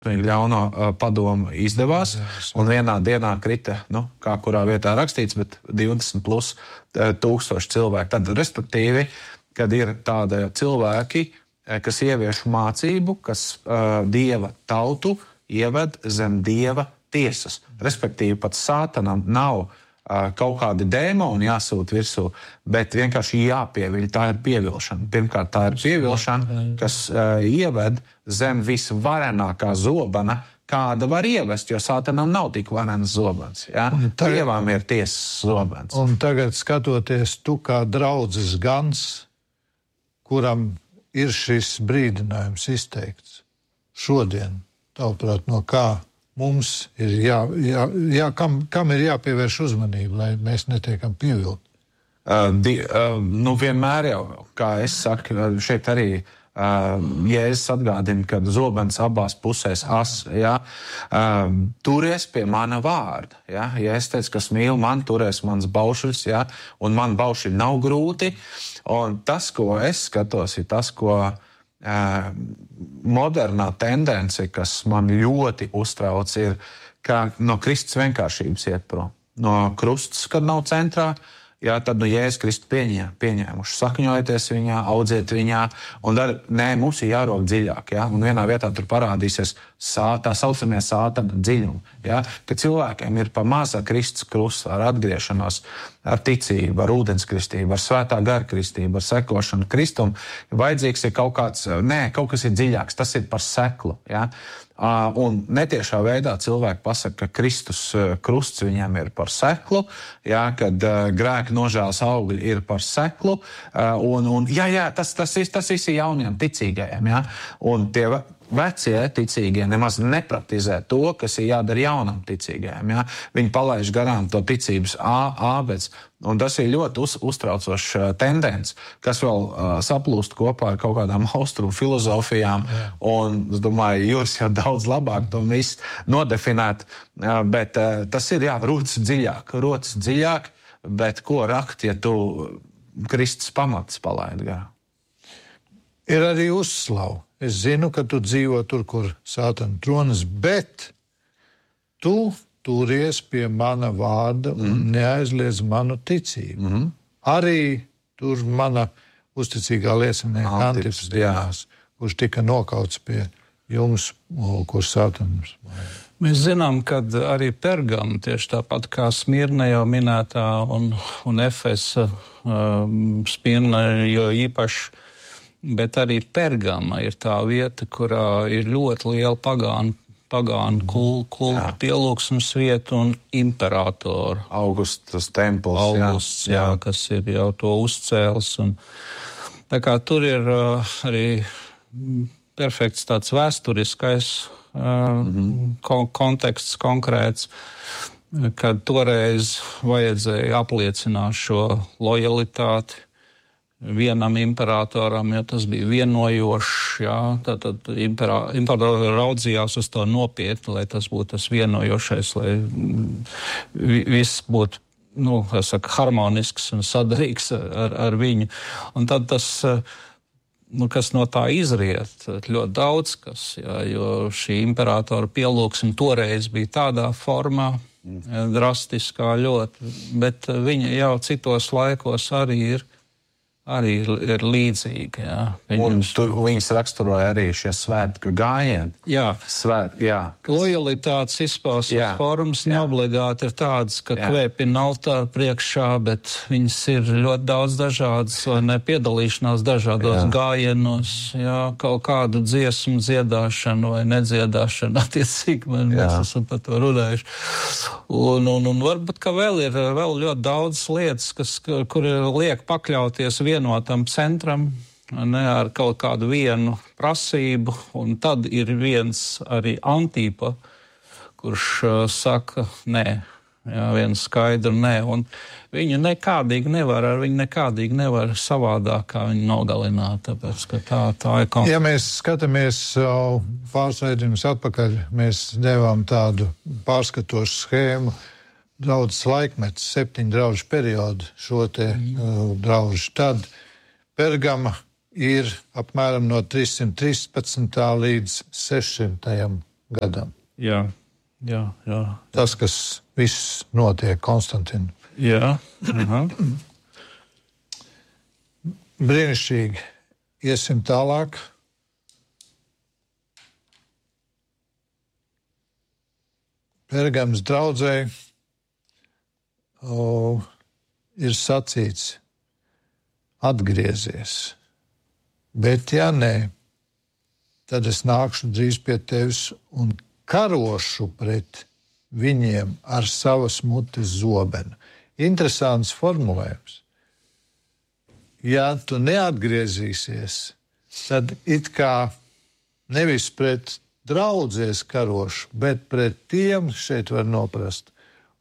Viņa ļauno padomu izdevās, un vienā dienā krita, kā kurā vietā rakstīts, bet 20 plus tūkstoši cilvēki. Tad, respektīvi, kad ir tādi cilvēki, kas ievieš mācību, kas Dieva tautu ieved zem Dieva tiesas. Respektīvi, pat Sātanam nav kaut kādi dēmoni jāsūt virsū, bet vienkārši jāpieviļ. Tā ir pievilšana. Pirmkārt, tā ir pievilšana, kas ieved zem visvarenākā zobena, kāda var ievest, jo Sātanam nav tik varens zobens. Ja? Dievam ir tiesas zobens. Un tagad skatoties, tu kā draudzes gans, kuram ir šis brīdinājums izteikts šodien, tavuprāt, no kā mums ir kam ir jāpievērš uzmanība, lai mēs netiekam pievilti? Vienmēr jau, kā es saku, šeit arī Jēzus atgādina, ka zobens abās pusēs as, ja? Turies pie mana vārda. Ja? Ja es teicu, kas mīl man, turēs mans baušļus, ja? Un man baušļi nav grūti. Un tas, ko es skatos, ir tas, ko modernā tendence, kas man ļoti uztrauc, ir, ka no Kristus vienkāršības iet prom. No krustas, kad nav centrā, tad Jēzus Kristu pieņēmuši. Sakņojieties viņā, audziet viņā, un mums ir jārok dziļāk. Ja? Un vienā vietā tur parādīsies tā saucamie Sātana dziļumi. Ja? Ka cilvēkiem ir pa maza Kristus krusta ar atgriešanos, ar ticību, ar ūdenskristību, ar svētā gara kristību, ar sekošanu Kristum. Vajadzīgs ir kaut kas ir dziļāks, tas ir par seklu. Ja? Un netiešā veidā cilvēki pasaka, ka Kristus krusts viņam ir par seklu, ja? Kad grēka nožēlas augļi ir par seklu. Tas viss ir jauniem ticīgajiem. Ja? Un tie vecie ticīgie nemaz nepraktizē to, kas ir jādara jaunam ticīgajam. Ja? Viņi palaiž garām to ticības ābets. Un tas ir ļoti uztraucošs tendence, kas vēl saplūst kopā ar kaut kādām austrumu filozofijām. Un es domāju, Juris jau daudz labāk to visu nodefinēt. Bet tas ir rodas dziļāk, bet ko rakt, ja tu Kristus pamatus palaid garām? Ir arī uzslavu. Es zinu, ka tu dzīvo tur, kur Sātana tronis, bet tu turies pie mana vārda un neaizliedz manu ticību. Arī tur mana uzticīgā liecinieka Antipas dienās, kurš tika nokauts pie jums, kurš Sātanas. Mēs zinām, ka arī Pergama, tieši tāpat kā Smirna jau minētā un Efesa, Smirna jo īpaši, bet arī Pergama ir tā vieta, kurā ir ļoti liela pagānu kultu pielūgsmes vieta un imperatoru. Augustus templis. Kas ir jau to uzcēlis. Un, tā kā tur ir arī perfekts tāds vēsturiskais konteksts konkrēts, kad toreiz vajadzēja apliecināt šo lojalitāti vienam imperatoram, jo tas bija vienojošs, tad imperatori raudzījās uz to nopietni, lai tas būtu tas vienojošais, lai viss būtu, harmonisks un sadarīgs ar viņu. Un tad tas, kas no tā izriet, ļoti daudz kas, jo šī imperatora pielūgsme toreiz bija tādā formā, drastiskā ļoti, bet viņa jau citos laikos arī ir līdzīga. Viņas raksturoja arī šie svētku gājieni. Lojalitātes izpausmes formas neobligāti ir tādas, ka kvēpina altāru priekšā, bet viņas ir ļoti daudz dažādas, vai ne, piedalīšanās dažādos gājienos, kaut kādu dziesmu dziedāšanu vai nedziedāšanu, attiecīgi, mēs esam par to runājuši. Un varbūt, ka vēl ir ļoti daudz lietas, kur liek pakļauties vienotam centram, ar kaut kādu vienu prasību, un tad ir viens arī Antipa, kurš saka nē, viens skaidru nē, un viņu nekādīgi nevar savādāk, kā viņu nogalināt, tāpēc, ka tā ir konflikta. Ja mēs skatāmies pāris raidījumus atpakaļ, mēs devām tādu pārskatošu schēmu, draudzes laikmets, 7 draudžu periodu šo te draudžu. Tad Pergama ir apmēram no 313. līdz 600. gadam. Jā. Tas, kas viss notiek Konstantina. Jā. Brīnišķīgi. Iesim tālāk. Pergams draudzei ir sacīts atgriezies. Bet ja nē, tad es nākšu drīz pie tevis un karošu pret viņiem ar savas mutes zobenu. Interesants formulējums. Ja tu neatgriezīsies, tad it kā nevis pret draudzes karošu, bet pret tiem, šeit var noprast,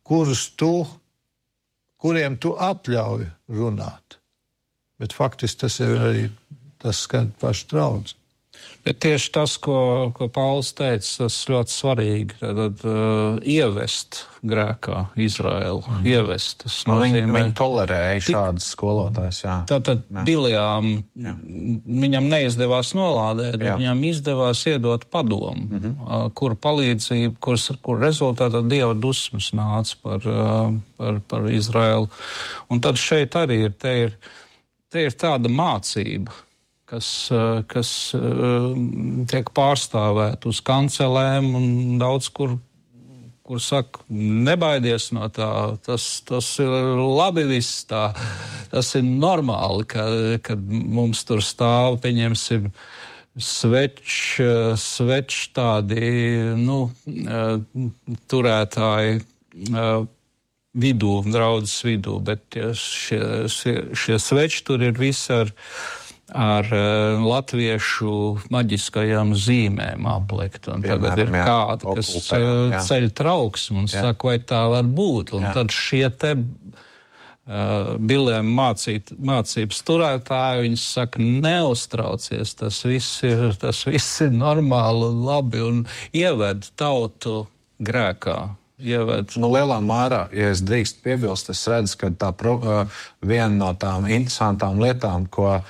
kuriem tu atļauj runāt. Bet faktiski tas ir arī tas skan pašu draudzi. Bet tieši tas, ko Pauls teica, tas ļoti svarīgi. Tad ievest grēkā Izraēlu. Ievest. Tas nozīmē, viņi tolerēja šādas skolotājs. Tātad Biljām viņam neizdevās nolādēt, bet viņam izdevās iedot padomu, kuru palīdzību, kur rezultātā Dieva dusmas nāca par Izraēlu. Un tad šeit arī ir tāda mācība, kas tiek pārstāvēt uz kancelēm un daudz, kur saka, nebaidies no tā, tas ir labi viss tā, tas ir normāli, kad mums tur stāv, pieņemsim, sveči tādi, turētāji vidū, draudzes vidū, bet šie sveči tur ir visi ar latviešu maģiskajām zīmēm aplikt. Un tagad ir kāda, kas ceļ trauksmu un saka, vai tā var būt. Un tad šie te Biljām mācības turētāji, viņi saka, neuztraucies, tas viss ir normāli un labi un ieved tautu grēkā. Lielā mērā, ja es drīkst piebilst, es redzu, ka viena no tām interesantām lietām,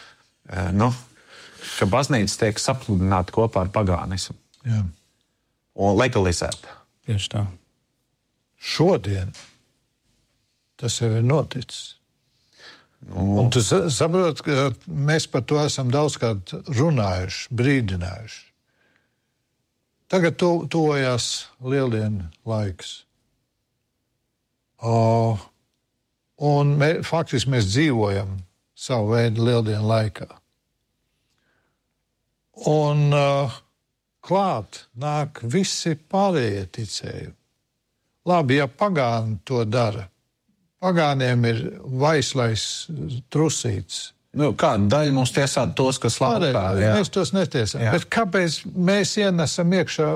ka baznīca tiek sapludināta kopā ar pagānismu. Jā. Un legalizēta. Tieši tā. Šodien tas jau ir noticis. Un tu saproti, ka mēs par to esam daudzkārt runājuši, brīdinājuši. Tagad tuvojās lieldienu laiks. Un faktiski mēs dzīvojam savu veidu lieldienu laikā. Un klāt nāk visi pārējie ticējumi. Labi, ja pagāni to dara. Pagāniem ir vaislais trusīts. Kāda daļa mums tiesā tos, kas labprāt? Mēs tos netiesām. Bet kāpēc mēs ienesam iekšā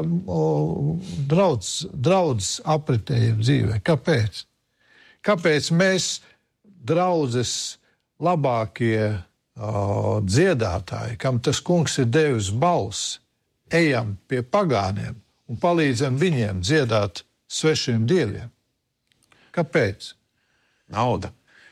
draudzes apritējiem dzīvē? Kāpēc? Kāpēc mēs draudzes labākie dziedātāji, kam tas kungs ir devis balsi, ejam pie pagāniem un palīdzam viņiem dziedāt svešiem dieviem? Kāpēc? Nauda.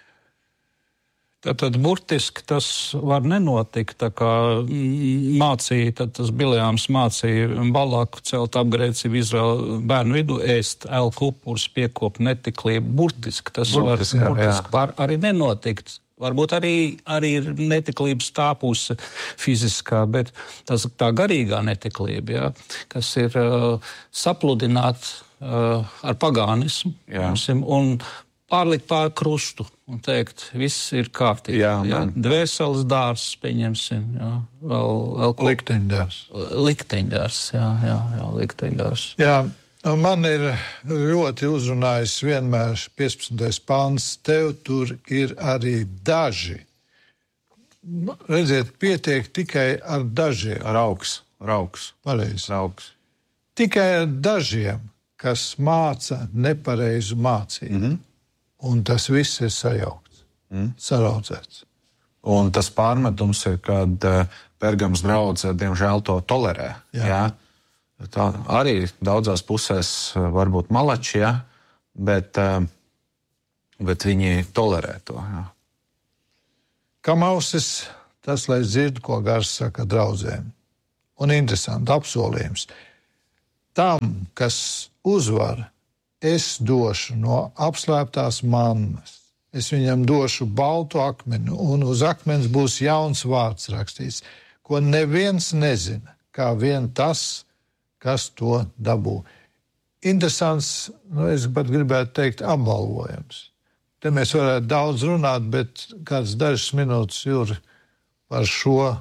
Tad burtiski tas var nenotikt, tā kā tas Biljāms mācīja Balāku celt apgrēcību Izraēlu bērnu vidu, ēst elku upurus, piekopt netiklību. Burtiski tas var arī nenotikt. Varbūt arī ir netiklības tā puse fiziskā, bet tā garīgā netiklība, kas ir sapludināt ar pagānismu un pārlikt pār krustu un teikt, viss ir kārtībā. Dvēseles dārs, pieņemsim. Vēl likteņdārs. Likteņdārs. Jā, man ir ļoti uzrunājis vienmēr 15. pāns. Tev tur ir arī daži. Redziet, pietiek tikai ar dažiem. Rauks. Pareizi. Rauks. Tikai ar dažiem, kas māca nepareizu mācību. Un tas viss ir sajaukts, saraudzēts. Un tas pārmetums ir, kad Pergams draudze, diemžēl, to tolerē. Jā. Tā arī daudzās pusēs varbūt malači, bet viņi tolerē to. Jā. Kam ausis, tas, lai dzird, ko gars saka draudzēm. Un interesanti apsolījums. tam, kas uzvar, es došu no apslēptās mannas. Es viņam došu baltu akmeni, un uz akmens būs jauns vārds rakstīts, ko neviens nezina, kā vien tas, kas to dabū. Interesants, es pat gribētu teikt, apbalvojums. Te mēs varētu daudz runāt, bet kāds dažas minūtes ir par šo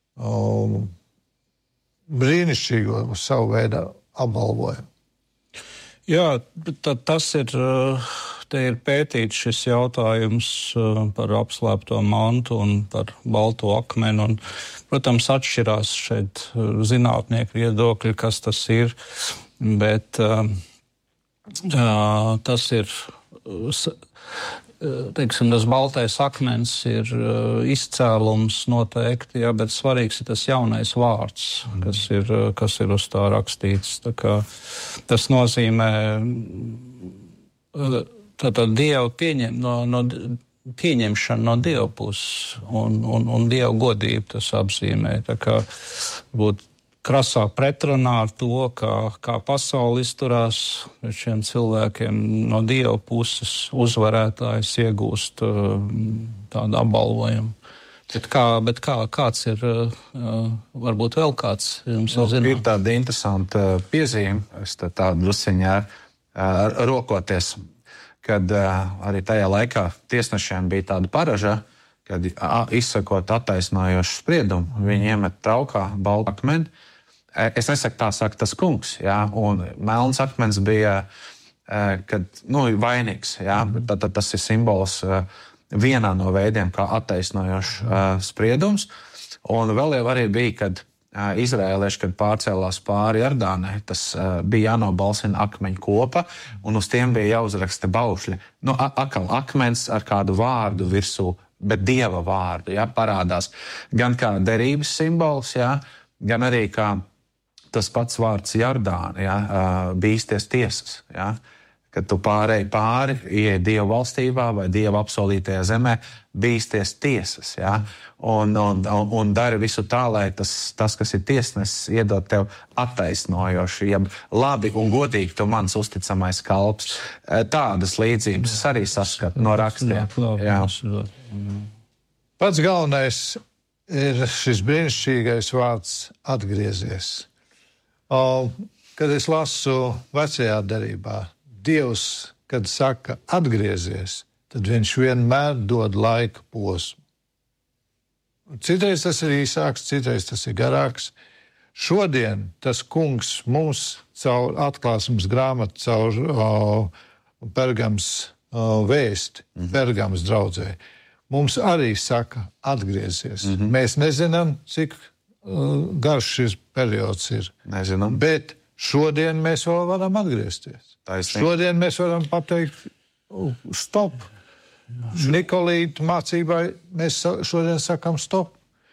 brīnišķīgo savu veidu apbalvojumu. Jā, tas ir, te ir pētīts šis jautājums par apslēpto mantu un par balto akmeni. Un, protams, atšķirās šeit zinātnieku viedokļi, kas tas ir, bet tas ir, teiksim, tas baltais akmens ir izcēlums noteikti, jā, bet svarīgs ir tas jaunais vārds, kas ir uz tā rakstīts. Tā kā tas nozīmē tātad Dievu pieņemšanu no Dieva puses un Dieva godību tas apzīmē. Tā kā būt krasā pretrunā ar to, kā pasauli izturās pret šiem cilvēkiem no Dieva puses uzvarētājs iegūst tādu apbalvojumu. Bet kāds ir, varbūt vēl kāds jums zina? Ir tāda interesanta piezīme, es tādu drusiņā rokoties, kad arī tajā laikā tiesnešiem bija tāda paraža, kad izsakot attaisnojošu spriedumu, viņi iemet traukā baltu akmeni. Es nesaku tā, saka tas kungs, jā, un melns akmens bija, kad, vainīgs, jā, tad tas ir simbols vienā no veidiem, kā attaisnojošs spriedums, un vēl jau arī bija, kad izrēlieši, kad pārcēlās pāri Jordānai, tas bija jānobalsina akmeņu kopa, un uz tiem bija jāuzraksta baušļi. Atkal akmens ar kādu vārdu virsū, bet Dieva vārdu, jā, parādās gan kā derības simbols, jā, gan arī kā tas pats vārds Jordāna, ja, bīsties tiesas. Ja, kad tu pārēji pāri, ieej Dieva valstībā vai Dieva apsolītajā zemē, bīsties tiesas. Ja, un dari visu tā, lai tas, kas ir tiesnesis, iedod tev attaisnojoši, ja labi un godīgi tu mans uzticamais kalps. Tādas līdzības es arī saskatu no rakstiem. Jā. Pats galvenais ir šis brīnišķīgais vārds atgriezies. Kad es lasu vecajā derībā, Dievs, kad saka atgriezies, tad viņš vienmēr dod laika posmu. Citreiz tas ir īsāks, citreiz tas ir garāks. Šodien tas kungs mums caur atklāsmes grāmatu, caur Pergams vēsti, Pergams draudzē, mums arī saka atgriezies. Mēs nezinām, cik garš šis periods ir. Nezinām. Bet šodien mēs vēl varam atgriezties. Taisnība. Šodien mēs varam pateikt stop. Nikolīta mācībai mēs šodien sakam stop.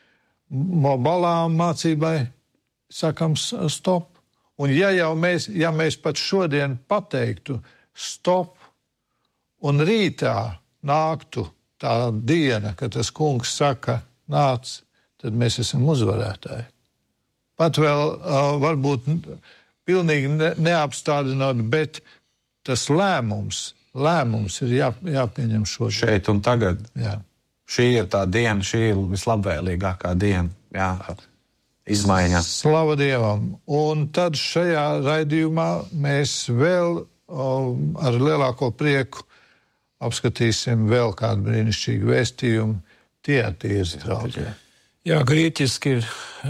Balām mācībai sakam stop. Un ja mēs pat šodien pateiktu stop un rītā nāktu tā diena, kad tas kungs saka nāc, tad mēs esam uzvarētāji. Pat vēl varbūt pilnīgi neapstādinot, bet tas lēmums ir jāpieņem šodien. Šeit un tagad. Jā. Šī ir tā diena, šī ir vislabvēlīgākā diena. Jā, izmaiņas. Slava Dievam. Un tad šajā raidījumā mēs vēl ar lielāko prieku apskatīsim vēl kādu brīnišķīgu vēstījumu Tiatīras draudzē. Jā, grieķiski ir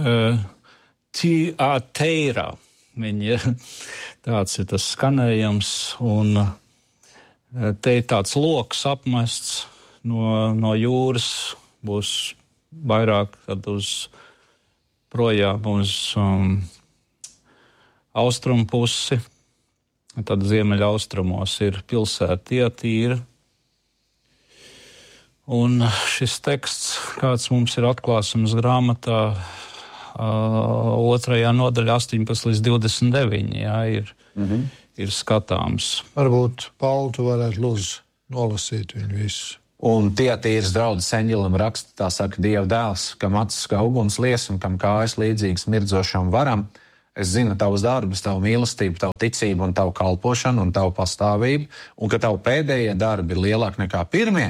Tiateira. Tāds ir tas skanējums, un te ir tāds loks apmests no jūras, būs vairāk tad projām uz austrumu pusi, tad ziemeļaustrumos ir pilsēta Tiatīra. Un šis teksts, kāds mums ir atklāsmes grāmatā, 2. nodaļa 18 līdz 29, jā, ir skatāms. Varbūt Pauli, tu varētu lūdzu nolasīt viņu visu. Un Tiatīras draudzes eņģelim raksta, tā saka Dieva dēls, kam acis kā uguns liesma, kam kājas līdzīgas mirdzošam varam. es zinu tavus darbus, tavu mīlestību, tavu ticību un tavu kalpošanu un tavu pastāvību, un ka tavu pēdējie darbi ir lielāki nekā pirmie.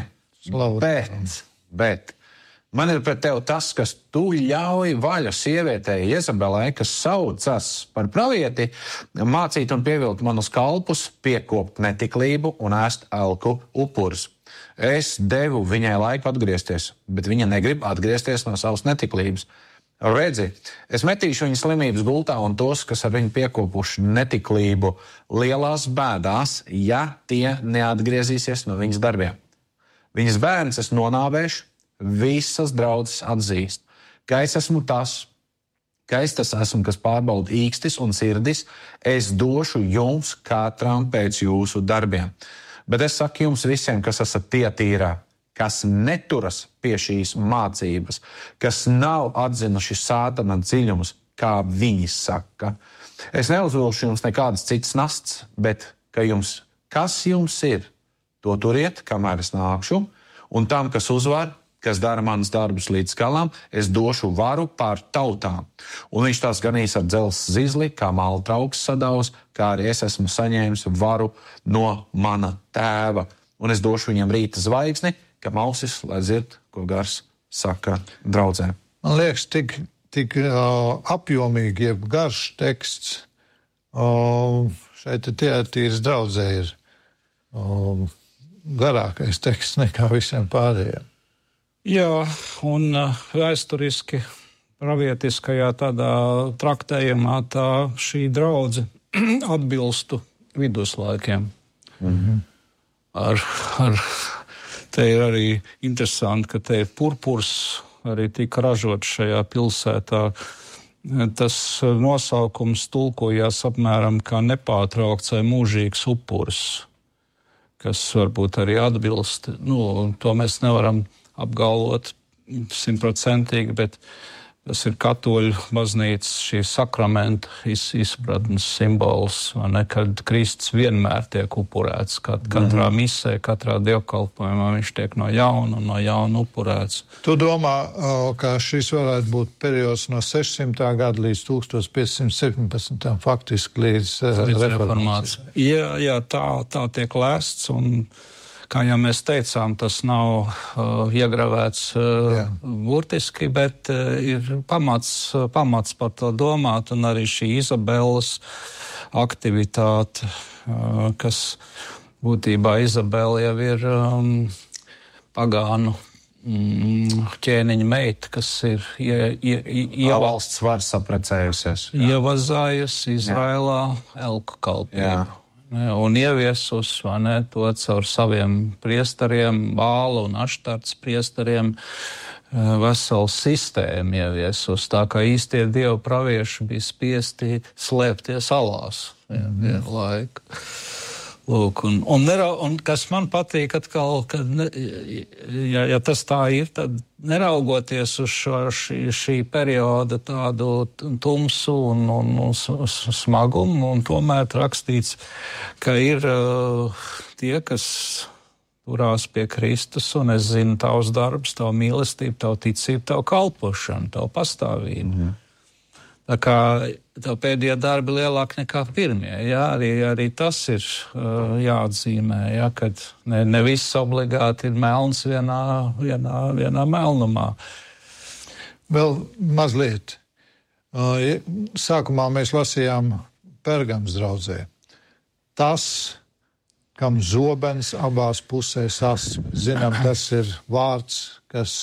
Bet man ir pret tevi tas, kas tu ļauj vaļu sievietei Jezabelai, kas saucas par pravieti, mācīt un pievilkt manus kalpus, piekopt netiklību un ēst elku upurus. Es devu viņai laiku atgriezties, bet viņa negrib atgriezties no savas netiklības. Redzi, es metīšu viņas slimības gultā un tos, kas ar viņu piekopuši netiklību lielās bēdās, ja tie neatgriezīsies no viņas darbiem. Viņas bērns es nonāvēšu, visas draudzes atzīst, ka es esmu tas, kas pārbauda īkstis un sirdis, es došu jums katram pēc jūsu darbiem. Bet es saku jums visiem, kas esat Tiatīrā, kas neturas pie šīs mācības, kas nav atzinuši sātana dziļumus, kā viņi saka. Es neuzvilšu jums nekādas citas nasts, bet kas jums ir, to turiet, kamēr es nākšu, un tam, kas uzvar, kas dara manas darbus līdz galam, es došu varu pār tautām. Un viņš tās ganīs ar dzelzs zizli, kā maltrauks sadaus, kā arī es esmu saņēmis varu no mana tēva. Un es došu viņam rīta zvaigzni, kam ausis, lai dzird, ko gars saka draudzēm. Man liekas, tik apjomīgi, jeb garš teksts šeit Tiatīras draudzē ir garākais teksts nekā visiem pārējiem. Jā, un vēsturiski pravietiskajā tādā traktējumā tā šī draudze atbilstu viduslaikiem. Te ir arī interesanti, ka te ir purpurs arī tika ražots šajā pilsētā. Tas nosaukums tulkojās apmēram kā nepārtraukts vai mūžīgs upuris, kas varbūt arī atbilst. To mēs nevaram apgalvot 100%, bet tas ir katoļu baznīcas šī sakramenta izpratnes simbols, kad Kristus vienmēr tiek upurēts. Katrā misē, katrā dievkalpojumā viņš tiek no jauna upurēts. Tu domā, ka šis varētu būt periods no 600. gada līdz 1517. faktiski līdz reformācijai? Jā, tā tiek lēsts, un kā jau mēs teicām, tas nav iegravēts burtiski, bet ir pamats par to domāt, un arī šī Izabeles aktivitāte, kas būtībā Izabela jau ir pagānu ķēniņa meita, kas ir valsts varas apprecējusies. Ievazājusi Izraēlā elku kalpību. Un ieviesus to caur saviem priestariem, Bāla un Aštarts priestariem, veselu sistēmu ieviesus. Tā kā īstie dievu pravieši bija spiesti slēpties alās vienu laiku. Lūk, un kas man patīk atkal, ja tas tā ir, tad neraugoties uz šī perioda tādu tumsu un smagumu, un tomēr rakstīts, ka ir tie, kas turās pie Kristus, un es zinu tavus darbus, tavu mīlestību, tavu ticību, tavu kalpošanu, tavu pastāvību. Tā kā tev pēdējie darbi lielāki nekā pirmie. Jā, arī tas ir jāatzīmē, kad ne viss obligāti ir melns vienā melnumā. Vēl mazliet. Sākumā mēs lasījām Pergams draudzē. Tas, kam zobens abās pusēs zinām, tas ir vārds, kas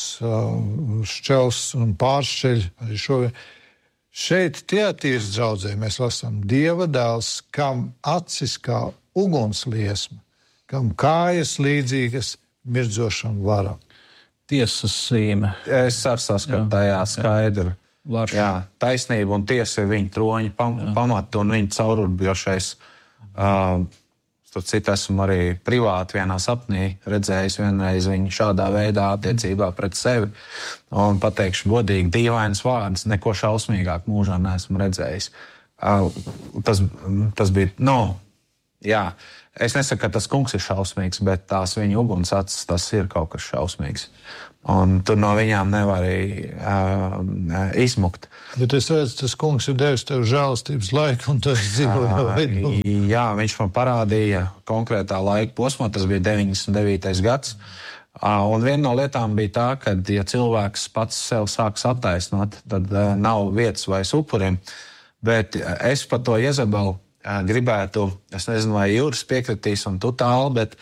šķels un pāršķeļ arī šo. Šeit Tiatīras draudzē mēs lasām Dieva dēls, kam acis kā ugunsliesma, kam kājas līdzīgas mirdzošam varam. Tiesas zīme. Es arī saskatu tajā skaidri. Jā, taisnība un tiesa ir viņa troņa pamata un viņa caururbijošais. Citu esmu arī privāti vienā sapnī redzējis vienreiz viņu šādā veidā attiecībā pret sevi. Un pateikšu godīgi, dīvainas vārds, neko šausmīgāk mūžā neesmu redzējis. Tas bija, Jā. Es nesaku, ka tas kungs ir šausmīgs, bet tās viņa ugunsacis, tas ir kaut kas šausmīgs. Un tur no viņām nevar arī izmukt. Bet es redzu, tas kungs ir devis tev žēlastības laiku, un tas dzīvo jau vidū. Jā, viņš man parādīja konkrētā laika posmā, tas bija 99. gads. Un viena no lietām bija tā, ka, ja cilvēks pats sev sāks attaisnot, tad nav vietas vairs upurim. Bet es par to Jezebelu gribētu, es nezinu, vai Juris piekritīs un tu tālu, bet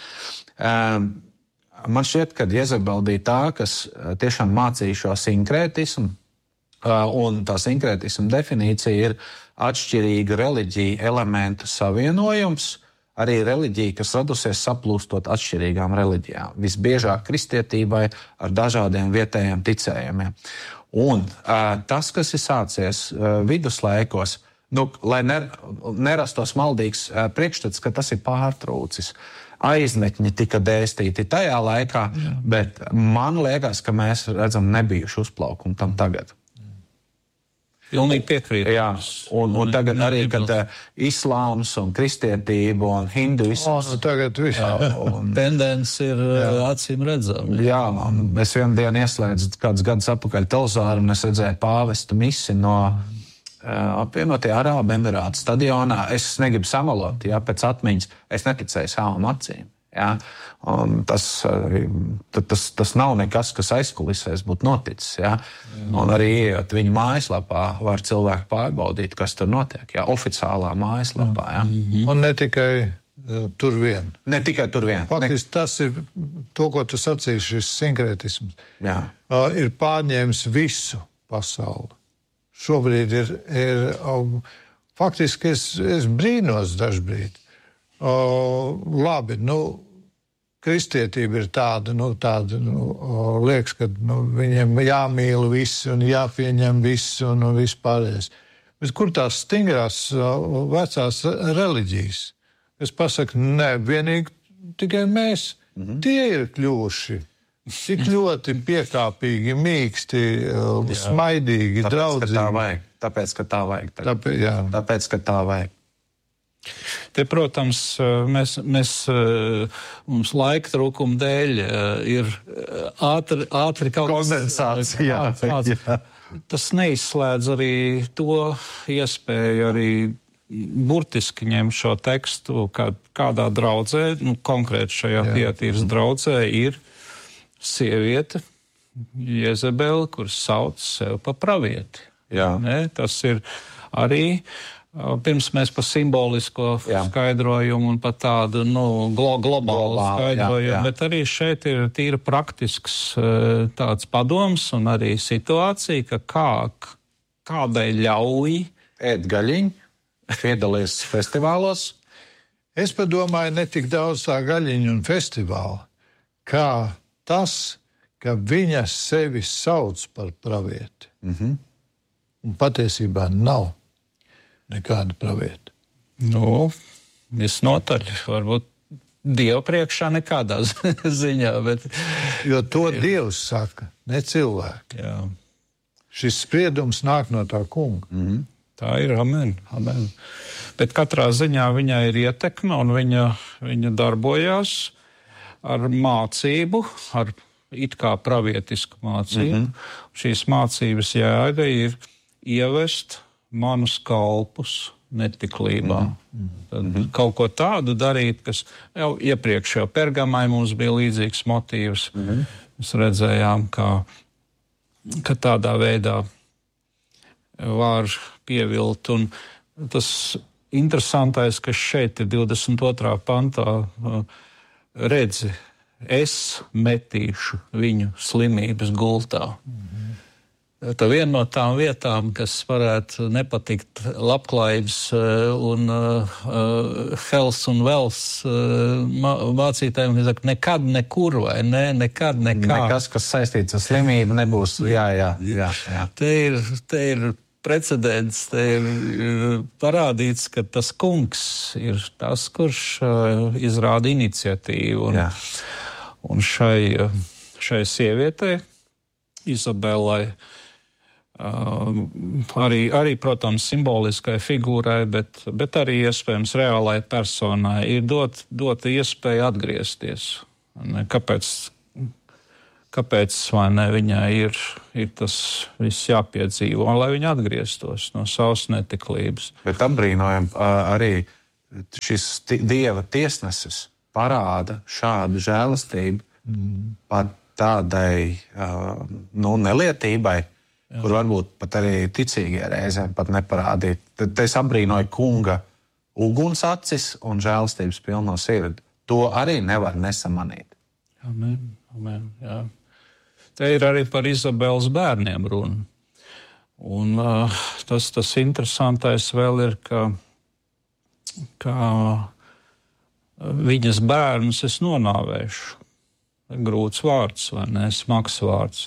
man šķiet, ka Jezebela bija tā, kas tiešām mācīja šo sinkrētismu, un tā sinkrētisma definīcija ir atšķirīga reliģija elementu savienojums, arī reliģija, kas radusies saplūstot atšķirīgām reliģijām. Visbiežāk kristietībai ar dažādiem vietējiem ticējumiem. Un tas, kas ir sācies viduslaikos, lai nerastos maldīgs priekšstats, ka tas ir pārtrūcis. Aizmetņi tika dēstīti tajā laikā, bet man liekas, ka mēs redzam nebijuši uzplaukumu tam tagad. Pilnīgi piekrītu. Jā, un tagad arī, kad islāms un kristietība un hinduisms. Tagad viss. Tendence ir acīm redzama. Jā, es vienu dienu ieslēdzu kādus gadus atpakaļ televizoru, un es redzēju pāvestu misi no apvienotie Arābu Emirātu stadionā. Es negribu samalot, pēc atmiņas. Es neticēju savām acīm. Ja? Tas nav nekas, kas aizkulisēs būtu noticis. Ja? Un arī ejot viņu mājaslapā var cilvēki pārbaudīt, kas tur notiek. Ja? Oficiālā mājaslapā. Ja? Un ne tikai tur vien. Ne tikai tur vien. Faktiski tas ir to, ko tu sacīji, šis sinkrētisms. Jā. Ir pārņēmis visu pasauli. Šobrīd ir faktiski es brīnos dažbrīd. Labi, kristietība ir tāda, liekas, ka viņiem jāmīl visi un jāpieņem visi un vispārējais. Bet kur tās stingrās vecās reliģijas? Es pasaku, ne, vienīgi tikai mēs. Tie ir kļuvuši tik ļoti piekāpīgi, mīksti, smaidīgi, draudzīgi. Tāpēc, ka tā vajag. Tāpēc, ka tā vajag. Te, protams, mums laika trūkuma dēļ ir ātri kaut kas kondensācija. Tas neizslēdz arī to iespēju arī burtiski ņemt šo tekstu, kādā draudzē, konkrēti šajā Tietīras draudzē ir sieviete, Jezebela, kuras sauc sev pa pravieti. Tas ir arī pirms mēs par simbolisko skaidrojumu un par tādu globālu skaidrojumu, bet arī šeit ir tīri praktisks tāds padoms un arī situācija, ka kādai ļauj ēd gaļiņu, piedalies festivālos. Es padomāju ne tik daudz tā gaļiņa un festivāla, kā tas, ka viņa sevi sauc par pravieti. Un patiesībā nav nekāda pravieta. Visnotaļ, varbūt Dieva priekšā nekādā ziņā, bet... Jo to Dievs saka, ne cilvēki. Jā. Šis spriedums nāk no tā kunga. Tā ir, amen. Bet katrā ziņā viņai ir ietekme, un viņa darbojās ar mācību, ar it kā pravietisku mācību. Šīs mācības jēga ir ievest manus kalpus netiklībā. Tad kaut ko tādu darīt, kas jau iepriekš jau Pergamai mums bija līdzīgs motīvs. Mēs redzējām, ka tādā veidā var pievilt. Un tas interesantais, kas šeit ir 22. pantā, redzi, es metīšu viņu slimības gultā. Tā viena no tām vietām, kas varētu nepatikt labklājības un health un wealth mācītājiem, kas saka, nekad nekur vai ne, nekad nekā. Nekas, kas saistīts ar slimību, nebūs. Jā. Te ir precedents, te ir parādīts, ka tas kungs ir tas, kurš izrāda iniciatīvu. Un šai sievietei, Izabelai, Arī, protams, simboliskai figūrai, bet arī iespējams reālai personai ir dot iespēju atgriezties. Kāpēc vai ne, viņai ir tas viss jāpiedzīvo, lai viņa atgrieztos no savas netiklības. Bet apbrīnojam arī šis Dieva tiesnesis parāda šādu žēlastību pat tādai nelietībai, kur varbūt pat arī ticīgie reizēm pat neparādīt. Tad es apbrīnoju kunga uguns acis un žēlastības pilno sirdi. To arī nevar nesamanīt. Amen, amen, jā. Te ir arī par Izabeles bērniem runa. Un tas interesantais vēl ir, ka viņas bērnus es nonāvēšu. Grūts vārds, vai ne? Smags vārds.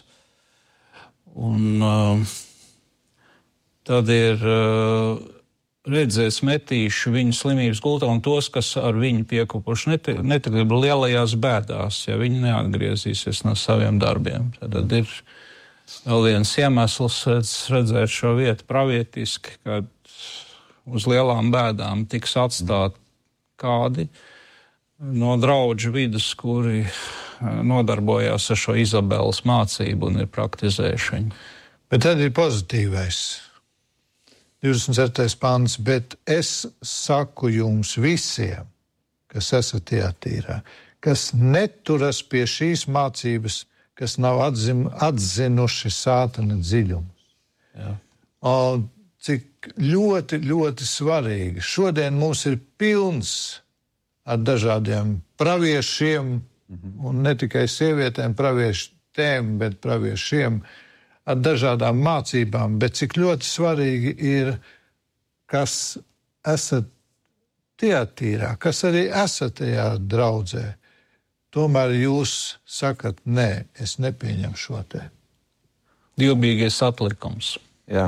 Un tad ir redzēs metīšu viņu slimības gultā un tos, kas ar viņu piekupuši netiklību lielajās bēdās, ja viņi neatgriezīsies no saviem darbiem. Tad ir vēl viens iemesls redzēt šo vietu pravietiski, kad uz lielām bēdām tiks atstāt kādi no draudžu vidus, kuri nodarbojās ar šo Izabeles mācību un ir praktizējuši viņu. Bet tad ir pozitīvais. 27. pants, bet es saku jums visiem, kas esat Tiatīrā, kas neturas pie šīs mācības, kas nav atzinuši sātana dziļumus. Un cik ļoti, ļoti svarīgi. Šodien mums ir pilns ar dažādiem praviešiem, un ne tikai sievietēm praviešiem, bet praviešiem, ar dažādām mācībām, bet cik ļoti svarīgi ir, kas esat Tiatīrā, kas arī esat tajā draudzē. Tomēr jūs sakat, nē, es nepieņemu šo te. Dievbijīgais atlikums. Jā.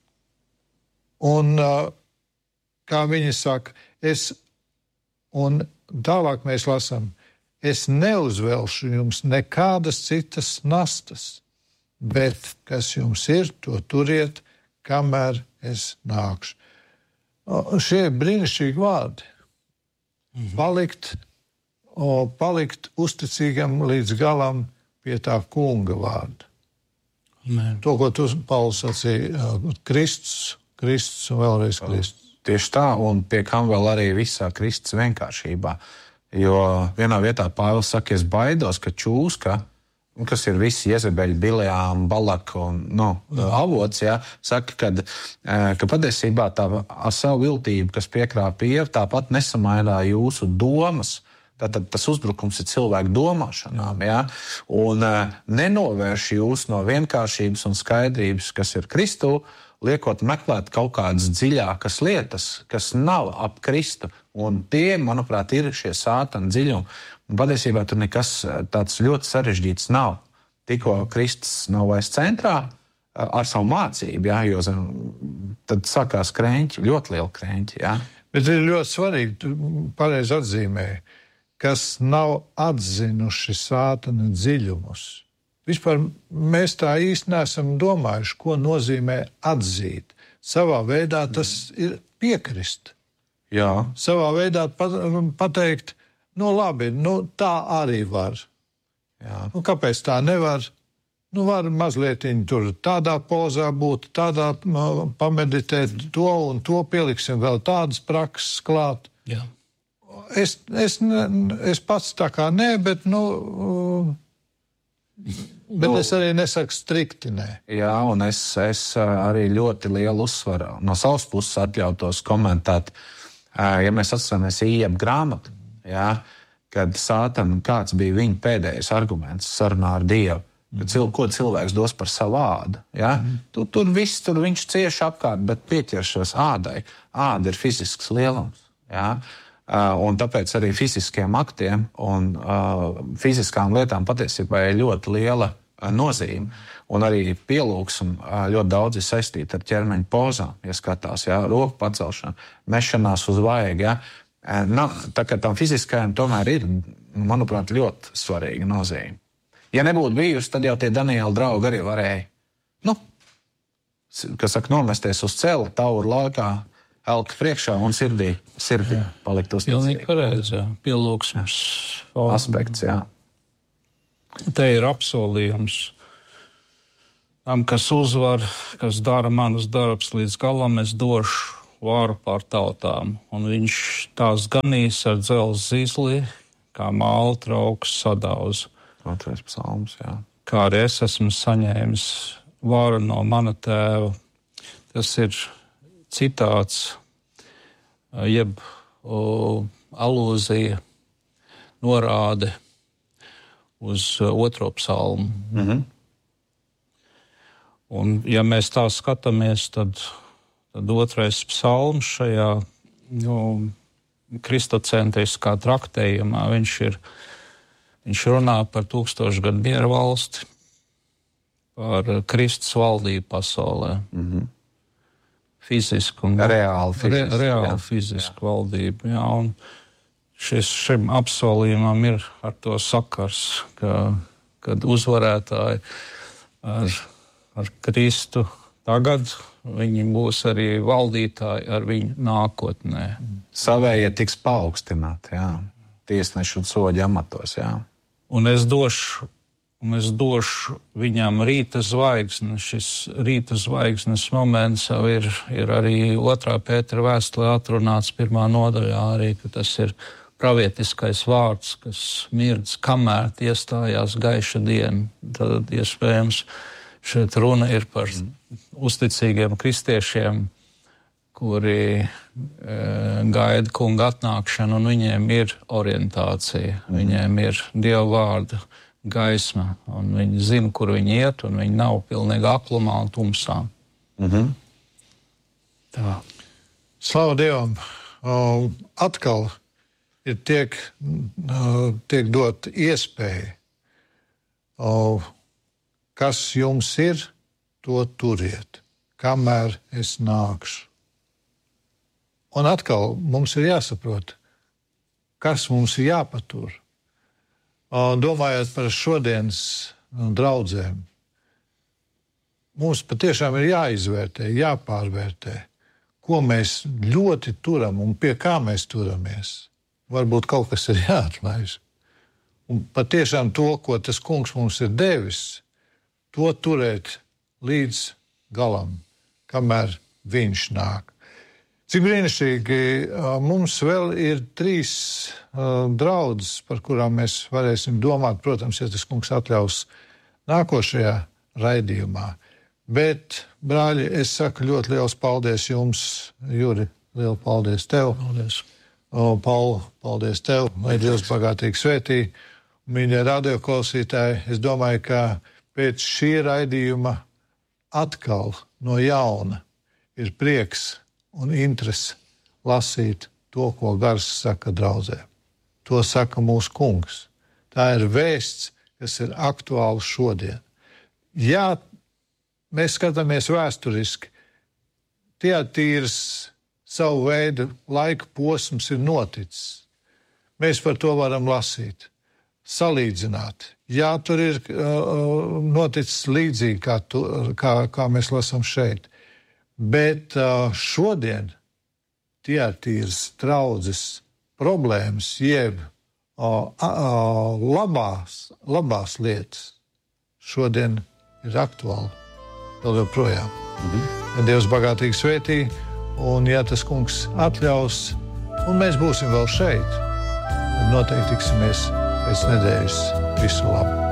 Un kā viņi saka, un tālāk mēs lasām, es neuzvelšu jums nekādas citas nastas, bet kas jums ir, to turiet, kamēr es nākšu. Šie ir brīnišķīgi vārdi. Palikt uzticīgam līdz galam pie tā kunga vārda. To, ko tu, Pauls, sacīja, Kristus un vēlreiz Kristus. Tieši tā, un pie kam vēl arī visā Kristus vienkāršībā. Jo vienā vietā Pāvils saka, es baidos, ka čūska, kas ir visi Jezebeļi, Bileām, Balaka un avots, ja, saka, ka patiesībā tā ar savu viltību, kas piekrāpa Ievu, tāpat nesamainā jūsu domas. Tātad tas uzbrukums ir cilvēku domāšanām, ja, un nenovērš jūs no vienkāršības un skaidrības, kas ir Kristū, liekot meklēt kaut kādas dziļākas lietas, kas nav ap Kristu. Un tie, manuprāt, ir šie sātana dziļumi. Un patiesībā tur nekas tāds ļoti sarežģīts nav. Tikko Kristus nav vairs centrā ar savu mācību, ja, jo tad sākās krēņķi, ļoti liela krēņķi. Ja. Bet ir ļoti svarīgi, tu pareizi atzīmēji, kas nav atzinuši sātana dziļumus. Vispār mēs tā īsti neesam domājuši, ko nozīmē atzīt. Savā veidā tas ir piekrist. Jā. Savā veidā pateikt, labi, tā arī var. Jā. Kāpēc tā nevar? Var mazliet tur tādā pozā būt, tādā pameditēt to un to, pieliksim vēl tādas prakses klāt. Jā. Es pats tā kā nē, bet es arī nesaku strikti nē. Jā, un es arī ļoti lielu uzsvaru no savas puses atļautos komentēt. Ja mēs atceramies Ījeba grāmatu, ja, kad Sātana, kāds bija viņa pēdējais arguments sarunā ar Dievu, ko cilvēks dos par savu ādu. Ja? Tur viņš cieši apkārt, bet pieķeršos ādai. Āda ir fizisks lielums. Ja? Un tāpēc arī fiziskiem aktiem un fiziskām lietām patiesībā ir ļoti liela nozīme. Un arī pielūgsme ļoti daudz ir saistīta ar ķermeņa pozām, ja skatās, ja, roku pacelšanu, mešanās uz vaigu. Ja. Tā kā tam fiziskajam tomēr ir, manuprāt, ļoti svarīga nozīme. Ja nebūtu bijusi, tad jau tie Daniela draugi arī varēja kas saka, nomesties uz celi, tauru laikā, elka priekšā un sirdī palikt uzticīgi. Pilnīgi pareizi, jā. Pielūgsmes aspekts, jā. Te ir apsolījums. Tam, kas uzvar, kas dara manus darbus līdz galam, es došu varu pār tautām. Un viņš tās ganīs ar dzelzs zīslī, kā māla trauks sadauz. 2. psalms, jā. Kā arī es esmu saņēmis varu no mana tēva. Tas ir citāts, jeb alūzija, norāde uz 2. psalmu. Un, ja mēs tā skatāmies, tad 2. psalms šajā kristocentriskā traktējumā, viņš runā par 1000 gadu miera valsti, par Kristus valdību pasaulē. Fizisku un reāli fizisku valdību. Jā, un šim apsolījumam ir ar to sakars, kad uzvarētāji ar Kristu tagad, viņi būs arī valdītāji ar viņu nākotnē. Savējie tiks paaugstināti, jā. Tiesneši un soļi amatos, jā. Un es došu viņam rīta zvaigzni. Šis rīta zvaigznes moments jau ir arī 2. Pētera vēstulē atrunāts 1. nodaļā arī, ka tas ir pravietiskais vārds, kas mirdz, kamēr iestājās gaiša diena. Tad iespējams šeit runa ir par uzticīgiem kristiešiem, kuri gaida kunga atnākšanu, un viņiem ir orientācija, viņiem ir Dieva vārda gaisma, un viņi zina, kur viņi iet, un viņi nav pilnīgi aklumā un tumsā. Tā. Slavu Dievam! Atkal ir tiek dot iespēja. Kas jums ir, to turiet, kamēr es nākšu. Un atkal mums ir jāsaprot, kas mums ir jāpatur. Domājot par šodienas draudzēm, mums patiešām ir jāizvērtē, jāpārvērtē, ko mēs ļoti turam un pie kā mēs turamies. Varbūt kaut kas ir jāatlaiž. Un patiešām to, ko tas kungs mums ir devis, to turēt līdz galam, kamēr viņš nāk. Cik brīnišķīgi, mums vēl ir 3 draudzes, par kurām mēs varēsim domāt, protams, ja tas kungs atļaus nākošajā raidījumā. Bet, brāļi, es saku ļoti liels paldies jums, Juri, lielu paldies tev. Paldies. Paul, paldies tev, lai Dievs bagātīgi svētī. Mīļie radioklausītāji, es domāju, ka pēc šī raidījuma atkal no jauna ir prieks un interese lasīt to, ko Gars saka draudzē. To saka mūsu kungs. Tā ir vēsts, kas ir aktuāla šodien. Ja mēs skatāmies vēsturiski, Tiatīras savu veidu laika posms ir noticis. Mēs par to varam lasīt, salīdzināt. Jā, tur ir noticis līdzīgi, kā mēs lasām šeit. Bet šodien Tiatīras draudzes problēmas, jeb labās lietas, šodien ir aktuāli vēl joprojām. Dievs bagātīgi svētī, un ja tas kungs atļaus, un mēs būsim vēl šeit, tad noteikti tiksimies pēc nedēļas. Visu labu!